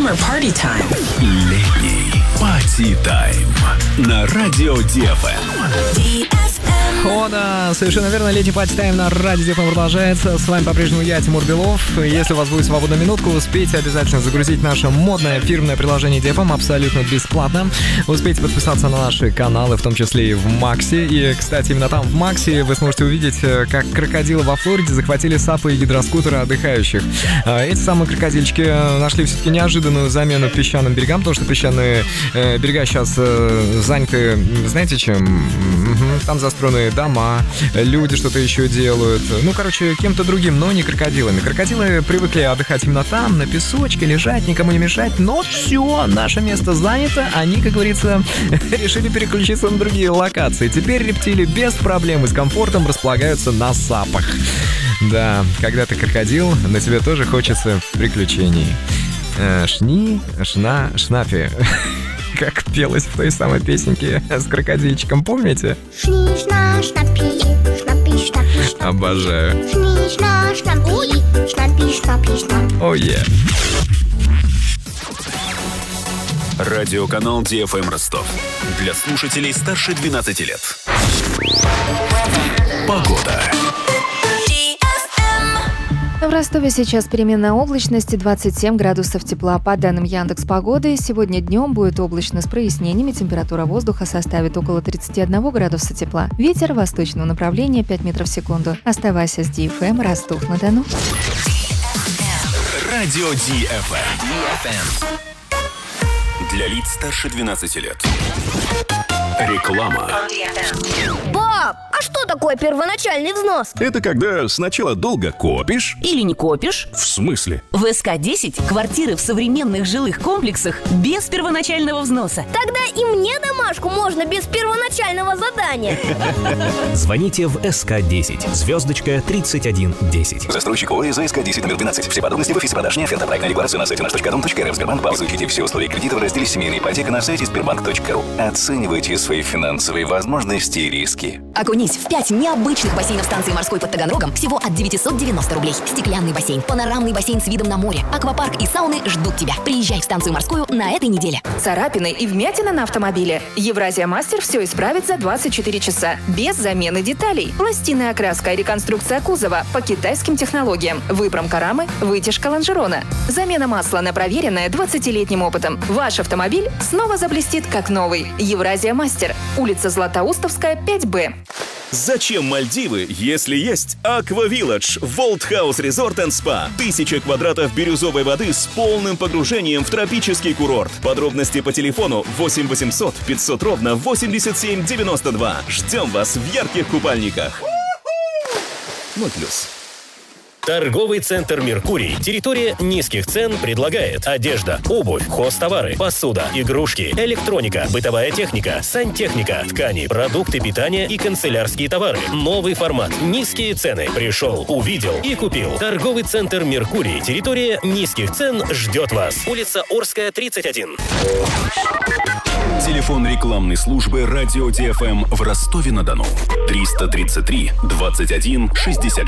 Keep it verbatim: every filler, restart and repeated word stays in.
Summer Party Time. Летний пати-тайм на радио ди эф эм. О, да, совершенно верно, летний пати-тайм на радио ди эф эм продолжается. С вами по-прежнему я, Тимур Белов. Если у вас будет свободная минутка, успейте обязательно загрузить наше модное фирменное приложение ди эф эм абсолютно бесплатно. Успейте подписаться на наши каналы, в том числе и в Максе. И, кстати, именно там, в Максе, вы сможете увидеть, как крокодилы во Флориде захватили сапы и гидроскутеры отдыхающих. Эти самые крокодильчики нашли все-таки неожиданную замену песчаным берегам, потому что песчаные э, берега сейчас э, заняты, знаете чем? Там застроены дома, люди что-то еще делают. Ну, короче, кем-то другим, но не крокодилами. Крокодилы привыкли отдыхать именно там, на песочке, лежать, никому не мешать. Но все, наше место занято. Они, как говорится, решили переключиться на другие локации. Теперь рептилии без проблем и с комфортом располагаются на сапах. Да, когда ты крокодил, на тебе тоже хочется приключений. Шни, шна, шнапи. Как пелось в той самой песенке с крокодильчиком, помните? Шни-шна, шнапи, шнапи, шнапи, шнапи. Обожаю. Шни-шна, шнапи, шнапи, шнапи, шнапи. О, е. Радиоканал ди эф эм Ростов. Для слушателей старше двенадцати лет. Погода. В Ростове сейчас переменная облачность, двадцать семь градусов тепла. По данным Яндекс.Погоды, сегодня днем будет облачно с прояснениями, температура воздуха составит около тридцать один градуса тепла. Ветер восточного направления пять метров в секунду. Оставайся с ди эф эм Ростов-на-Дону. Радио ди эф эм. Для лиц старше двенадцати лет. Реклама. Пап, а что такое первоначальный взнос? Это когда сначала долго копишь. Или не копишь. В смысле? В эс ка десять квартиры в современных жилых комплексах без первоначального взноса. Тогда и мне домашку можно без первоначального задания. Звоните в эс ка десять, звездочка тридцать один десять. Застройщик ОАЭ за эс ка десять номер двенадцать. Все подробности в офисе продаж. Не оферта. Проектная декларация на сайте наш точка дом точка эр эф. Сбербанк. Изучите все условия кредита в разделе «Семейная ипотека» на сайте сбербанк точка ру. Оценивайте свои финансовые возможности и риски. Окунись в пять необычных бассейнов станции морской под Таганрогом всего от девятьсот девяносто рублей. Стеклянный бассейн, панорамный бассейн с видом на море, аквапарк и сауны ждут тебя. Приезжай в станцию морскую на этой неделе. Царапины и вмятины на автомобиле. Евразия Мастер все исправит за двадцать четыре часа. Без замены деталей. Пластинная окраска и реконструкция кузова по китайским технологиям. Выпромка рамы, вытяжка лонжерона. Замена масла на проверенное двадцатилетним опытом. Ваш автомобиль снова заблестит как новый. Евразия Мастер. Улица Златоустовская, пять бэ. Зачем Мальдивы, если есть Aqua Village, World House Resort and Spa? Тысяча квадратов бирюзовой воды с полным погружением в тропический курорт. Подробности по телефону восемь восемьсот пятьсот ровно восемьдесят семь девяносто два. Ждем вас в ярких купальниках. ноль плюс. Торговый центр «Меркурий». Территория низких цен предлагает одежда, обувь, хозтовары, посуда, игрушки, электроника, бытовая техника, сантехника, ткани, продукты питания и канцелярские товары. Новый формат. Низкие цены. Пришел, увидел и купил. Торговый центр «Меркурий». Территория низких цен ждет вас. Улица Орская, тридцать один. Телефон рекламной службы радио ди эф эм в Ростове-на-Дону. триста тридцать три двадцать один шестьдесят